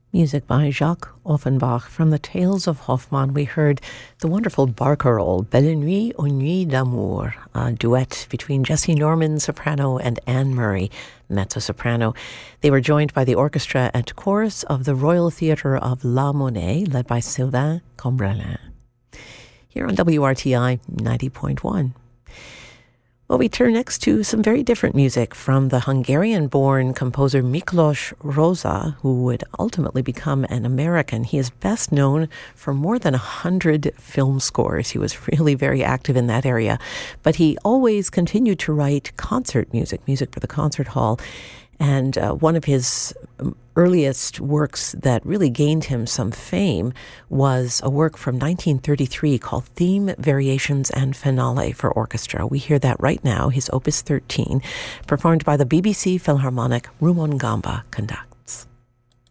Music by Jacques Offenbach. From the Tales of Hoffmann, we heard the wonderful Barcarolle, Belle Nuit aux Nuits d'Amour, a duet between Jessie Norman, soprano, and Anne Murray, mezzo-soprano. They were joined by the orchestra and chorus of the Royal Theatre of La Monnaie, led by Sylvain Combrelin. Here on WRTI 90.1. Well, we turn next to some very different music from the Hungarian-born composer Miklos Rozsa, who would ultimately become an American. He is best known for more than 100 film scores. He was really very active in that area. But he always continued to write concert music for the concert hall. And one of his earliest works that really gained him some fame was a work from 1933 called Theme, Variations and Finale for Orchestra. We hear that right now, his Opus 13, performed by the BBC Philharmonic. Rumon Gamba conducts.